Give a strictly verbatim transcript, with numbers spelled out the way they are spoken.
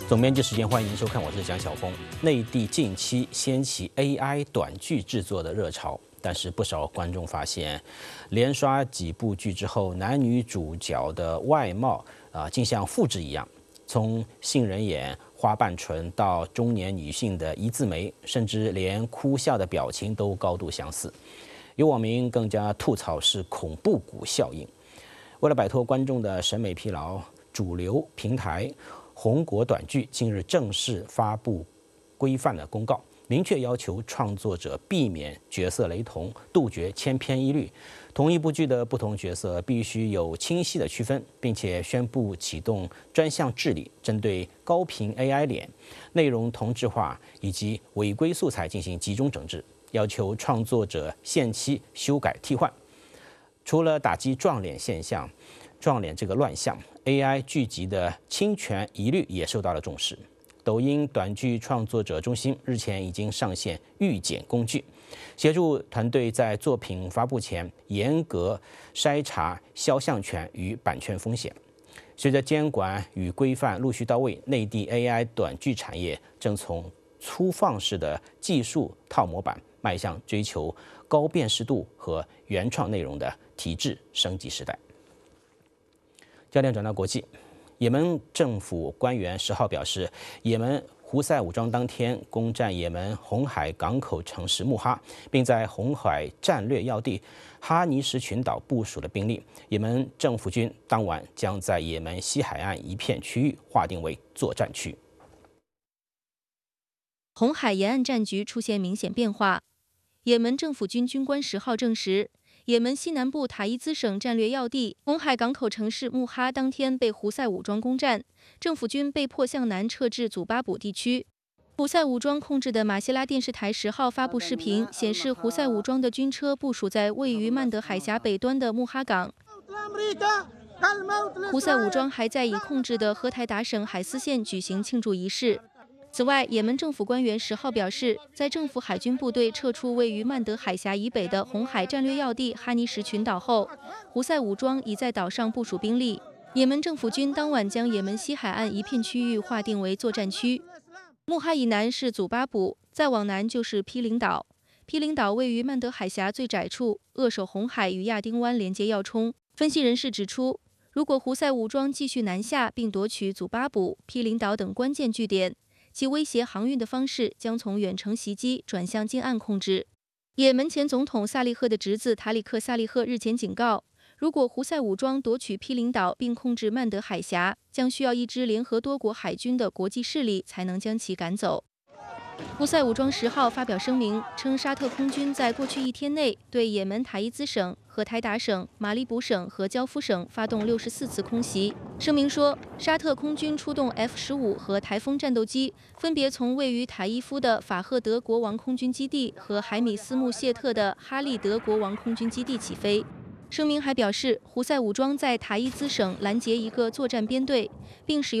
总编辑时间，欢迎收看，我是蒋晓峰。内地近期掀起 A I 短剧制作的热潮，但是不少观众发现，连刷几部剧之后，男女主角的外貌啊，竟像复制一样，从杏仁眼、花瓣唇到中年女性的一字眉，甚至连哭笑的表情都高度相似。有网民更加吐槽是恐怖谷效应。为了摆脱观众的审美疲劳，主流平台红果短剧近日正式发布规范的公告，明确要求创作者避免角色雷同，杜绝千篇一律。同一部剧的不同角色必须有清晰的区分，并且宣布启动专项治理，针对高频 A I 脸、内容同质化以及违规素材进行集中整治，要求创作者限期修改替换。除了打击撞脸现象、撞脸这个乱象 ，A I 剧集的侵权疑虑也受到了重视。抖音短剧创作者中心日前已经上线预检工具，协助团队在作品发布前严格筛查肖像权与版权风险。随着监管与规范陆续到位，内地 A I 短剧产业正从粗放式的技术套模板迈向追求高辨识度和原创内容的提质升级时代。焦点转到国际，也门政府官员十号表示，也门胡塞武装当天攻占也门红海港口城市穆哈，并在红海战略要地哈尼什群岛部署了兵力。也门政府军当晚将在也门西海岸一片区域划定为作战区。 红海沿岸战局出现明显变化。也门政府军军官十号证实，也门西南部塔伊兹省战略要地红海港口城市穆哈当天被胡塞武装攻占，政府军被迫向南撤至祖巴卜地区。胡塞武装控制的马希拉电视台十号发布视频，显示胡塞武装的军车部署在位于曼德海峡北端的穆哈港。胡塞武装还在已控制的荷台达省海斯县举行庆祝仪式。此外，也门政府官员十号表示，在政府海军部队撤出位于曼德海峡以北的红海战略要地哈尼什群岛后，胡塞武装已在岛上部署兵力。也门政府军当晚将也门西海岸一片区域划定为作战区。穆哈以南是祖巴卜，再往南就是毗邻岛。毗邻岛位于曼德海峡最窄处，扼守红海与亚丁湾连接要冲。分析人士指出，如果胡塞武装继续南下并夺取祖巴卜、毗邻岛等关键据点，其威胁航运的方式将从远程袭击转向近岸控制。也门前总统萨利赫的侄子塔里克·萨利赫日前警告，如果胡塞武装夺取毗邻岛并控制曼德海峡，将需要一支联合多国海军的国际势力才能将其赶走。胡塞武装十号发表声明称，沙特空军在过去一天内对也门塔伊兹省、荷台达省、马里卜省和焦夫省发动六十四次空袭。声明说，沙特空军出动 F 十五 和台风战斗机，分别从位于塔伊夫的法赫德国王空军基地和海米斯穆谢特的哈利德国王空军基地起飞。声明还表示，胡塞武装在塔伊兹省拦截一个作战编队，并使用